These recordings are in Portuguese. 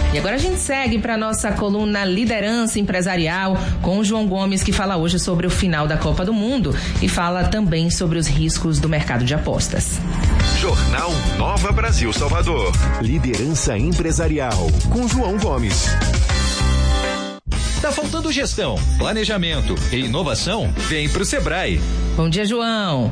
E agora a gente segue para nossa coluna Liderança Empresarial com o João Gomes, que fala hoje sobre o final da Copa do Mundo e fala também sobre os riscos do mercado de apostas. Jornal Nova Brasil Salvador. Liderança Empresarial com João Gomes. Tá faltando gestão, planejamento e inovação? Vem pro Sebrae. Bom dia, João.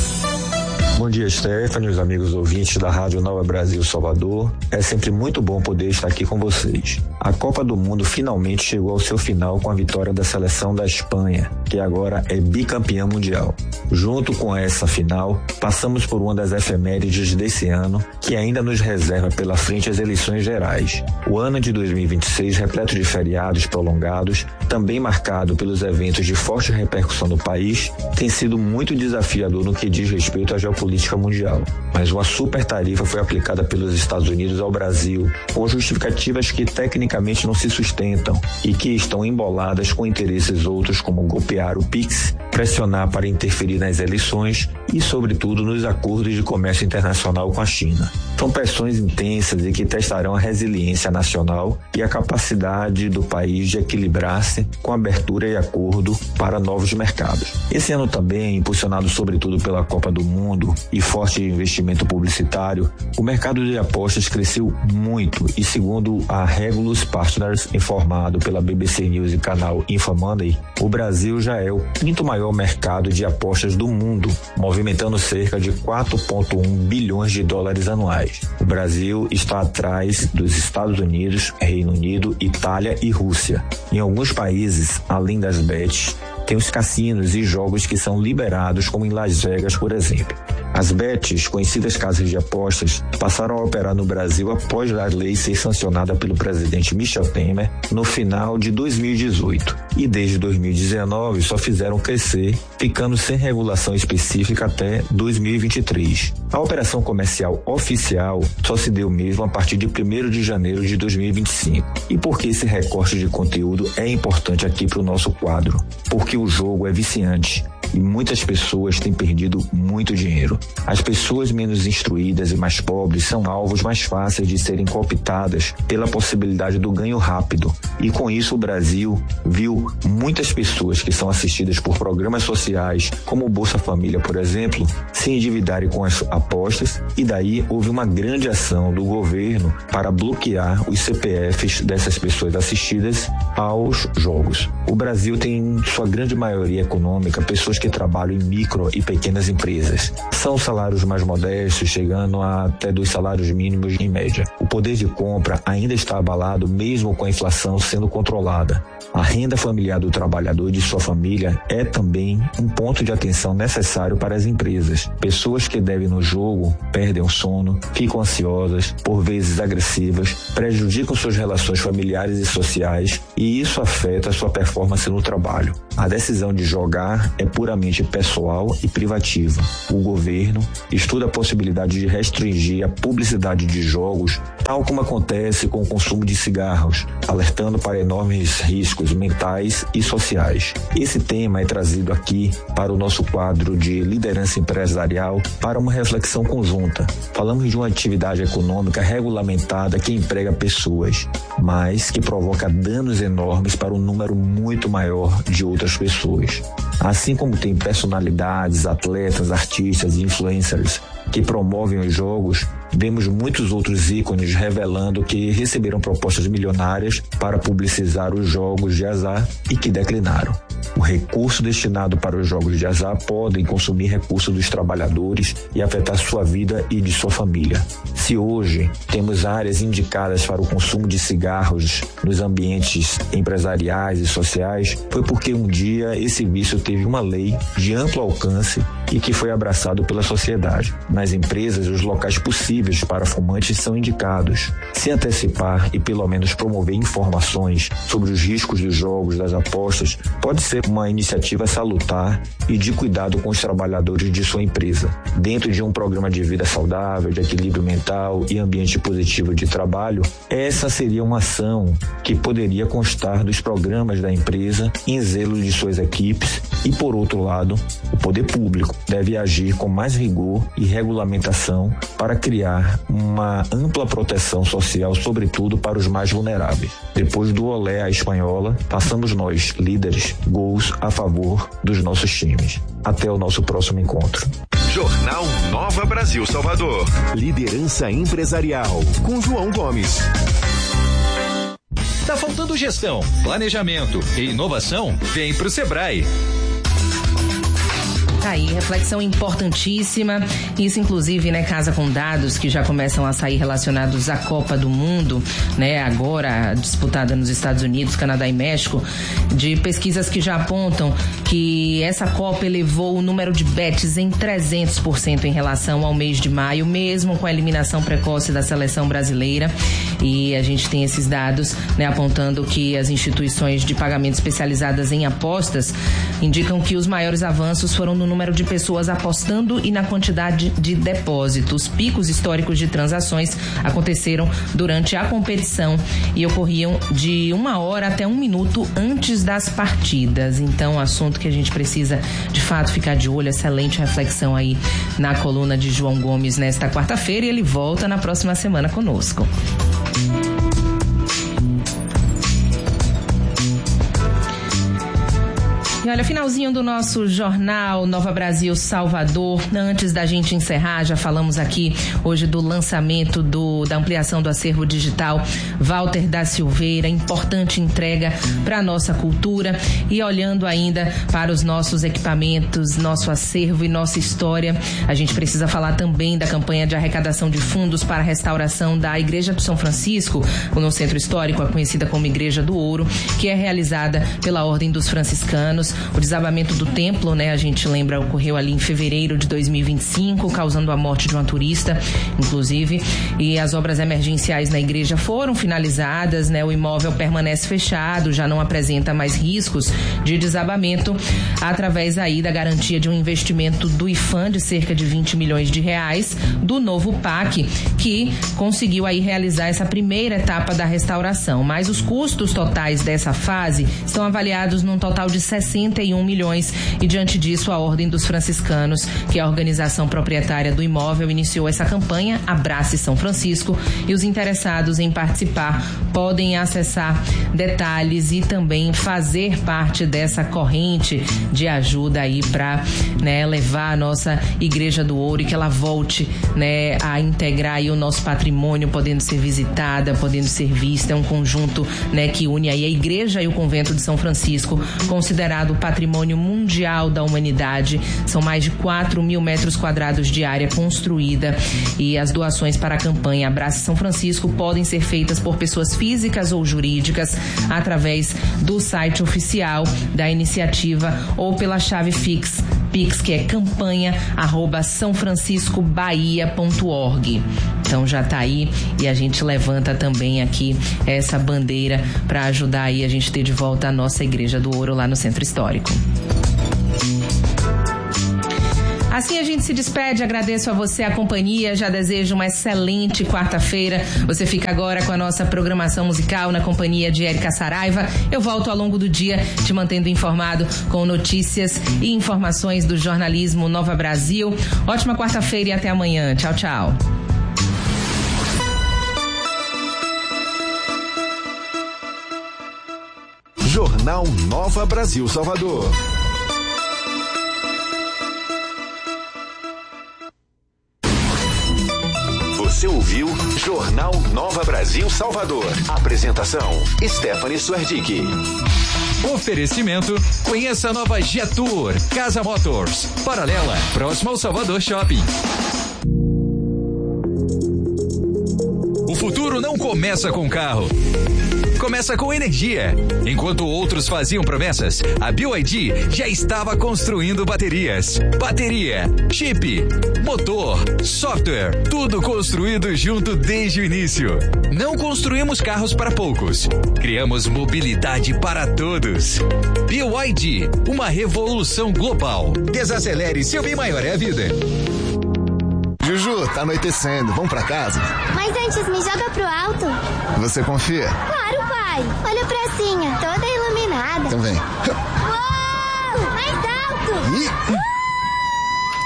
Bom dia, Stephanie, os amigos ouvintes da Rádio Nova Brasil Salvador. É sempre muito bom poder estar aqui com vocês. A Copa do Mundo finalmente chegou ao seu final com a vitória da seleção da Espanha, que agora é bicampeã mundial. Junto com essa final, passamos por uma das efemérides desse ano, que ainda nos reserva pela frente as eleições gerais. O ano de 2026, repleto de feriados prolongados, também marcado pelos eventos de forte repercussão no país, tem sido muito desafiador no que diz respeito à geopolítica mundial. Mas uma super tarifa foi aplicada pelos Estados Unidos ao Brasil, com justificativas que tecnicamente não se sustentam e que estão emboladas com interesses outros, como golpear o PIX, pressionar para interferir nas eleições e, sobretudo, nos acordos de comércio internacional com a China. São pressões intensas e que testarão a resiliência nacional e a capacidade do país de equilibrar-se com abertura e acordo para novos mercados. Esse ano também, impulsionado sobretudo pela Copa do Mundo e forte investimento publicitário, o mercado de apostas cresceu muito e, segundo a Regulus Partners, informado pela BBC News e canal InfoMoney, o Brasil já é o quinto maior mercado de apostas do mundo, movimentando cerca de 4,1 bilhões de dólares anuais. O Brasil está atrás dos Estados Unidos, Reino Unido, Itália e Rússia. Em alguns países, além das bets, tem os cassinos e jogos que são liberados, como em Las Vegas, por exemplo. As bets, conhecidas casas de apostas, passaram a operar no Brasil após a lei ser sancionada pelo presidente Michel Temer no final de 2018. E desde 2019 só fizeram crescer, ficando sem regulação específica até 2023. A operação comercial oficial só se deu mesmo a partir de 1º de janeiro de 2025. E por que esse recorte de conteúdo é importante aqui para o nosso quadro? Porque o jogo é viciante e muitas pessoas têm perdido muito dinheiro. As pessoas menos instruídas e mais pobres são alvos mais fáceis de serem cooptadas pela possibilidade do ganho rápido. E com isso o Brasil viu muitas pessoas que são assistidas por programas sociais, como o Bolsa Família, por exemplo, se endividarem com as apostas, e daí houve uma grande ação do governo para bloquear os CPFs dessas pessoas assistidas aos jogos. O Brasil tem, em sua grande maioria econômica, pessoas que trabalham em micro e pequenas empresas. São salários mais modestos, chegando a até 2 salários mínimos em média. O poder de compra ainda está abalado, mesmo com a inflação sendo controlada. A renda familiar do trabalhador e de sua família é também um ponto de atenção necessário para as empresas. Pessoas que devem no jogo perdem o sono, ficam ansiosas, por vezes agressivas, prejudicam suas relações familiares e sociais, e isso afeta a sua performance no trabalho. A decisão de jogar é puramente pessoal e privativa. O governo estuda a possibilidade de restringir a publicidade de jogos, tal como acontece com o consumo de cigarros, alertando para enormes riscos mentais e sociais. Esse tema é trazido aqui para o nosso quadro de liderança empresarial para uma reflexão conjunta. Falamos de uma atividade econômica regulamentada que emprega pessoas, mas que provoca danos enormes para um número muito maior de outras pessoas. Assim como tem personalidades, atletas, artistas e influencers que promovem os jogos, vemos muitos outros ícones revelando que receberam propostas milionárias para publicizar os jogos de azar e que declinaram. O recurso destinado para os jogos de azar podem consumir recursos dos trabalhadores e afetar sua vida e de sua família. Se hoje temos áreas indicadas para o consumo de cigarros nos ambientes empresariais e sociais, foi porque um dia esse vício teve uma lei de amplo alcance e que foi abraçado pela sociedade. Nas empresas, os locais possíveis para fumantes são indicados. Se antecipar e pelo menos promover informações sobre os riscos dos jogos, das apostas, pode ser uma iniciativa salutar e de cuidado com os trabalhadores de sua empresa. Dentro de um programa de vida saudável, de equilíbrio mental e ambiente positivo de trabalho, essa seria uma ação que poderia constar dos programas da empresa em zelo de suas equipes e, por outro lado, o poder público, deve agir com mais rigor e regulamentação para criar uma ampla proteção social, sobretudo para os mais vulneráveis. Depois do olé à espanhola, passamos nós, líderes, gols a favor dos nossos times. Até o nosso próximo encontro. Jornal Nova Brasil Salvador. Liderança empresarial com João Gomes. Tá faltando gestão, planejamento e inovação? Vem pro Sebrae. Aí, reflexão importantíssima. Isso, inclusive, né, casa com dados que já começam a sair relacionados à Copa do Mundo, né, agora disputada nos Estados Unidos, Canadá e México, de pesquisas que já apontam que essa Copa elevou o número de bets em 300% em relação ao mês de maio, mesmo com a eliminação precoce da seleção brasileira. E a gente tem esses dados, né, apontando que as instituições de pagamento especializadas em apostas indicam que os maiores avanços foram no número de pessoas apostando e na quantidade de depósitos. Picos históricos de transações aconteceram durante a competição e ocorriam de 1 hora até 1 minuto antes das partidas. Então, assunto que a gente precisa de fato ficar de olho. Excelente reflexão aí na coluna de João Gomes nesta quarta-feira, e ele volta na próxima semana conosco. E olha, finalzinho do nosso jornal Nova Brasil Salvador. Antes da gente encerrar, já falamos aqui hoje do lançamento da ampliação do acervo digital Walter da Silveira, importante entrega para a nossa cultura. E olhando ainda para os nossos equipamentos, nosso acervo e nossa história, a gente precisa falar também da campanha de arrecadação de fundos para a restauração da Igreja do São Francisco, no Centro Histórico, a conhecida como Igreja do Ouro, que é realizada pela Ordem dos Franciscanos. O desabamento do templo, né, a gente lembra, ocorreu ali em fevereiro de 2025, causando a morte de uma turista, inclusive, e as obras emergenciais na igreja foram finalizadas, né, o imóvel permanece fechado, já não apresenta mais riscos de desabamento, através aí da garantia de um investimento do IFAM de cerca de 20 milhões de reais, do novo PAC, que conseguiu aí realizar essa primeira etapa da restauração, mas os custos totais dessa fase estão avaliados num total de 61 milhões, e diante disso a Ordem dos Franciscanos, que é a organização proprietária do imóvel, iniciou essa campanha Abrace São Francisco, e os interessados em participar podem acessar detalhes e também fazer parte dessa corrente de ajuda aí para, né, levar a nossa Igreja do Ouro e que ela volte, né, a integrar aí o nosso patrimônio, podendo ser visitada, podendo ser vista. É um conjunto, né, que une aí a igreja e o convento de São Francisco, considerado patrimônio mundial da humanidade. São mais de 4 mil metros quadrados de área construída, e as doações para a campanha Abrace São Francisco podem ser feitas por pessoas físicas ou jurídicas através do site oficial da iniciativa ou pela chave Pix, que é campanha@saofranciscobahia.org. Então já tá aí, e a gente levanta também aqui essa bandeira para ajudar aí a gente ter de volta a nossa Igreja do Ouro lá no Centro Histórico. Assim a gente se despede, agradeço a você a companhia, já desejo uma excelente quarta-feira. Você fica agora com a nossa programação musical na companhia de Érica Saraiva. Eu volto ao longo do dia te mantendo informado com notícias e informações do jornalismo Nova Brasil. Ótima quarta-feira e até amanhã. Tchau, tchau. Jornal Nova Brasil Salvador. Você ouviu Jornal Nova Brasil Salvador. Apresentação: Stephanie Suerdick. Oferecimento: conheça a nova Jetour, Casa Motors, paralela, próximo ao Salvador Shopping. O futuro não começa com carro. Começa com energia. Enquanto outros faziam promessas, a BYD já estava construindo baterias. Bateria, chip, motor, software, tudo construído junto desde o início. Não construímos carros para poucos. Criamos mobilidade para todos. BYD, uma revolução global. Desacelere, seu bem maior é a vida. Juju, tá anoitecendo. Vamos pra casa? Mas antes, me joga pro alto. Você confia? Claro, pai. Olha a pracinha, toda iluminada. Então vem. Uou! Mais alto!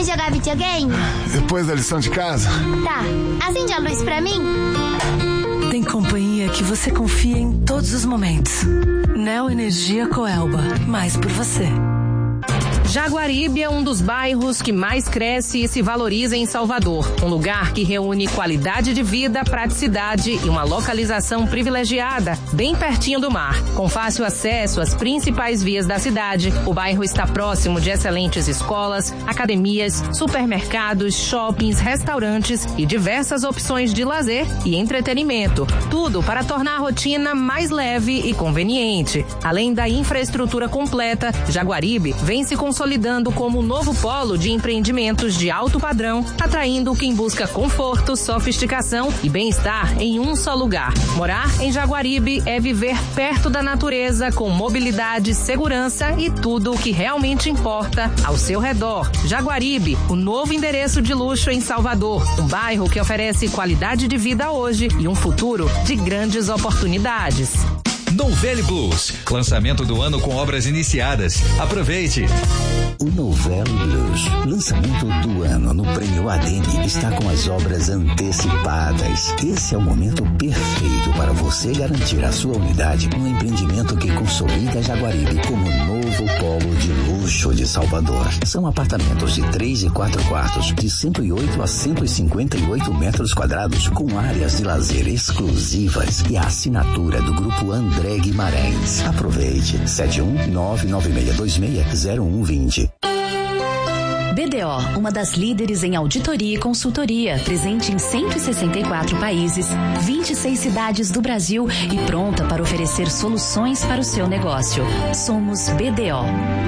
Vamos jogar videogame? Depois da lição de casa? Tá. Acende a luz pra mim? Tem companhia que você confia em todos os momentos. Neo Energia Coelba. Mais por você. Jaguaribe é um dos bairros que mais cresce e se valoriza em Salvador. Um lugar que reúne qualidade de vida, praticidade e uma localização privilegiada, bem pertinho do mar. Com fácil acesso às principais vias da cidade, o bairro está próximo de excelentes escolas, academias, supermercados, shoppings, restaurantes e diversas opções de lazer e entretenimento. Tudo para tornar a rotina mais leve e conveniente. Além da infraestrutura completa, Jaguaribe vem se consolidando como um novo polo de empreendimentos de alto padrão, atraindo quem busca conforto, sofisticação e bem-estar em um só lugar. Morar em Jaguaribe é viver perto da natureza, com mobilidade, segurança e tudo o que realmente importa ao seu redor. Jaguaribe, o novo endereço de luxo em Salvador, um bairro que oferece qualidade de vida hoje e um futuro de grandes oportunidades. Nouvelle Blues, lançamento do ano com obras iniciadas. Aproveite! O Nouvelle Blues, lançamento do ano no Prêmio ADM, está com as obras antecipadas. Esse é o momento perfeito para você garantir a sua unidade no empreendimento que consolida Jaguaribe como novo polo de luxo de Salvador. São apartamentos de 3 e 4 quartos, de 108 a 158 metros quadrados, com áreas de lazer exclusivas e a assinatura do Grupo André Guimarães. Aproveite. 71996260120. BDO, uma das líderes em auditoria e consultoria, presente em 164 países, 26 cidades do Brasil e pronta para oferecer soluções para o seu negócio. Somos BDO.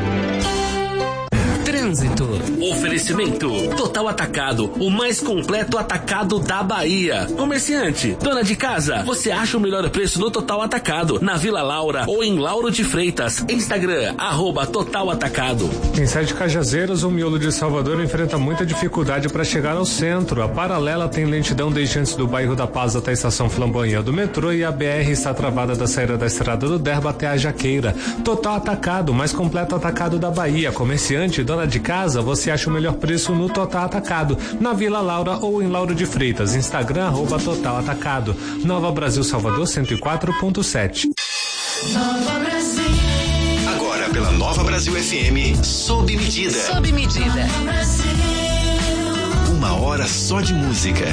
Trânsito. Oferecimento Total Atacado, o mais completo atacado da Bahia. Comerciante, dona de casa, você acha o melhor preço no Total Atacado, na Vila Laura ou em Lauro de Freitas. Instagram, @Total Atacado. Em Sete Cajazeiras, o miolo de Salvador enfrenta muita dificuldade para chegar ao centro. A paralela tem lentidão desde antes do bairro da Paz até a estação Flamboyant do metrô e a BR está travada da saída da estrada do Derba até a Jaqueira. Total Atacado, o mais completo atacado da Bahia. Comerciante, dona de casa, você acha o melhor preço no Total Atacado, na Vila Laura ou em Lauro de Freitas. Instagram, @Total Atacado. Nova Brasil Salvador 104.7. Nova Brasil. Agora pela Nova Brasil FM, sob medida. Sob medida. Uma hora só de música.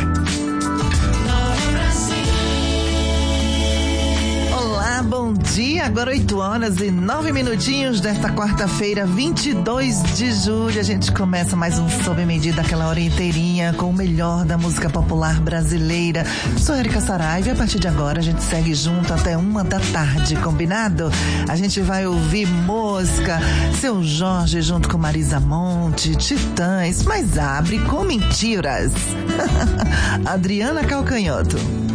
Bom dia, agora 8h09 desta quarta-feira, 22 de julho. A gente começa mais um Sob Medida, aquela hora inteirinha com o melhor da música popular brasileira. Sou Erika Saraiva e a partir de agora a gente segue junto até 1h da tarde, combinado? A gente vai ouvir Mosca, Seu Jorge junto com Marisa Monte, Titãs, mas abre com mentiras. Adriana Calcanhoto.